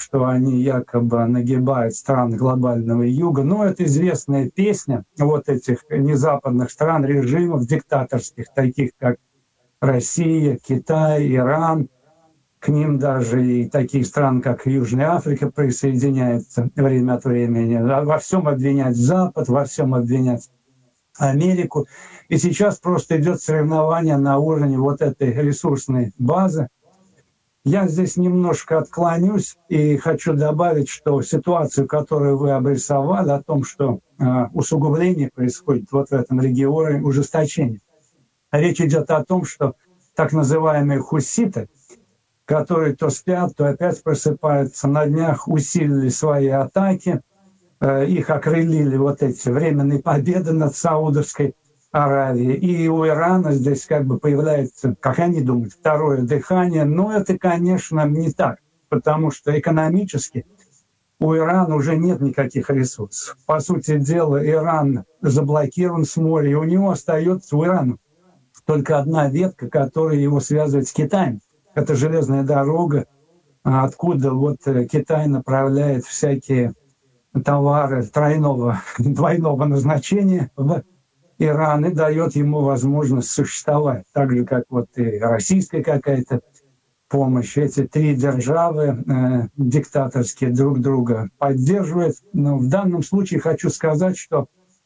что они якобы нагибают страны глобального юга. Но это известная песня вот этих незападных стран, режимов диктаторских, таких как Россия, Китай, Иран. К ним даже и такие страны, как Южная Африка, присоединяются время от времени. Во всем обвинять Запад, во всем обвинять Америку. И сейчас просто идет соревнование на уровне вот этой ресурсной базы. Я здесь немножко отклонюсь и хочу добавить, что ситуацию, которую вы обрисовали, о том, что усугубление происходит вот в этом регионе, ужесточение. Речь идет о том, что так называемые хуситы, которые то спят, то опять просыпаются, на днях усилили свои атаки, их окрылили вот эти временные победы над Саудовской Аравией. И у Ирана здесь как бы появляется, как они думают, второе дыхание. Но это, конечно, не так, потому что экономически у Ирана уже нет никаких ресурсов. По сути дела, Иран заблокирован с моря, и у него остается, у Ирана, только одна ветка, которая его связывает с Китаем. Это железная дорога, откуда вот Китай направляет всякие товары тройного, двойного назначения в Иран и дает ему возможность существовать. Так же, как вот и российская какая-то помощь. Эти три державы диктаторские друг друга поддерживают. Но в данном случае хочу сказать, что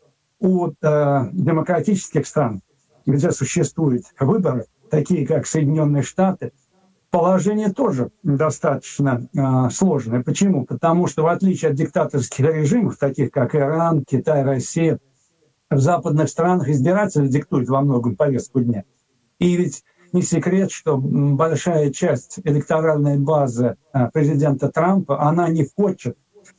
у демократических стран, где существуют выборы, такие как Соединенные Штаты, положение тоже достаточно сложное. Почему? Потому что в отличие от диктаторских режимов, таких как Иран, Китай, Россия, в западных странах избиратели диктуют во многом повестку дня. И ведь не секрет, что большая часть электоральной базы президента Трампа, она не хочет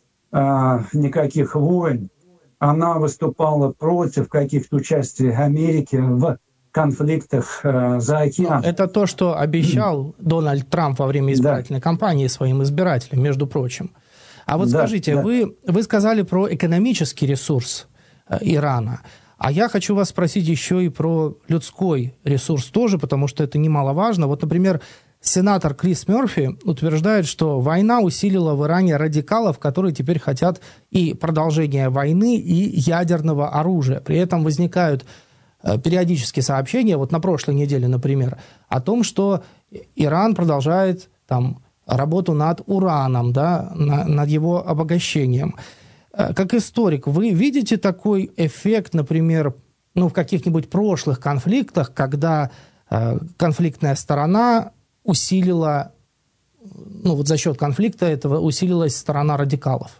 никаких войн. Она выступала против каких-то участий Америки в конфликтах за океаном. Это то, что обещал Дональд Трамп во время избирательной кампании своим избирателям, между прочим. А вот скажите, вы сказали про экономический ресурс Ирана, а я хочу вас спросить еще и про людской ресурс тоже, потому что это немаловажно. Вот, например, сенатор Крис Мерфи утверждает, что война усилила в Иране радикалов, которые теперь хотят и продолжения войны, и ядерного оружия. При этом возникают периодически сообщения, вот на прошлой неделе, например, о том, что Иран продолжает там работу над ураном, да, над его обогащением. Как историк, вы видите такой эффект, например, в каких-нибудь прошлых конфликтах, когда конфликтная сторона усилила, вот за счет конфликта этого усилилась сторона радикалов?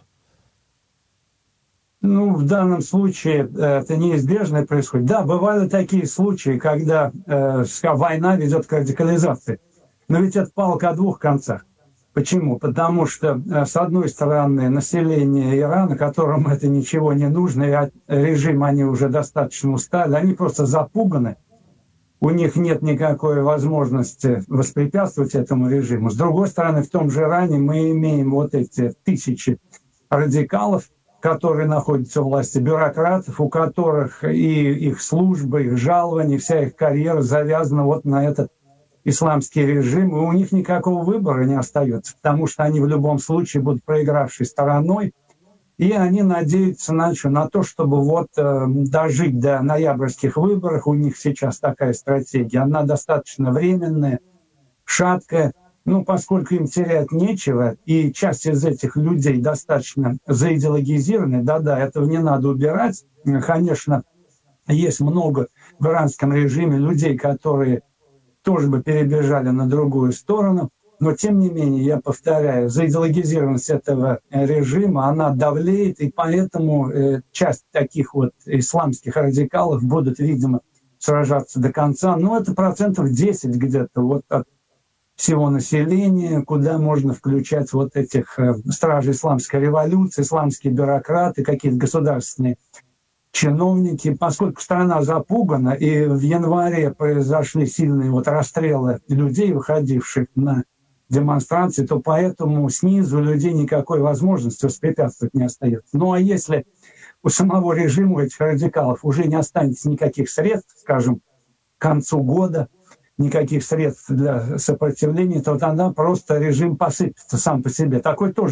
В данном случае это неизбежно происходит. Да, бывали такие случаи, когда война ведет к радикализации. Но ведь это палка о двух концах. Почему? Потому что, с одной стороны, население Ирана, которому это ничего не нужно, и режим они уже достаточно устали, они просто запуганы. У них нет никакой возможности воспрепятствовать этому режиму. С другой стороны, в том же Иране мы имеем вот эти тысячи радикалов, которые находятся у власти, бюрократов, у которых и их службы, их жалования, вся их карьера завязана вот на этот исламский режим, и у них никакого выбора не остается, потому что они в любом случае будут проигравшей стороной, и они надеются на то, чтобы дожить до ноябрьских выборов. У них сейчас такая стратегия, она достаточно временная, шаткая. Поскольку им терять нечего, и часть из этих людей достаточно заидеологизированы, да-да, этого не надо убирать. Конечно, есть много в иранском режиме людей, которые тоже бы перебежали на другую сторону, но тем не менее, я повторяю, заидеологизированность этого режима, она давлеет, и поэтому часть таких исламских радикалов будут, видимо, сражаться до конца. Это 10% где-то от всего населения, куда можно включать этих стражей исламской революции, исламские бюрократы, какие-то государственные чиновники. Поскольку страна запугана, и в январе произошли сильные расстрелы людей, выходивших на демонстрации, то поэтому снизу у людей никакой возможности воспрепятствовать не остается. А если у самого режима, у этих радикалов, уже не останется никаких средств, скажем, к концу года, никаких средств для сопротивления, то тогда просто режим посыпется сам по себе. Такой тоже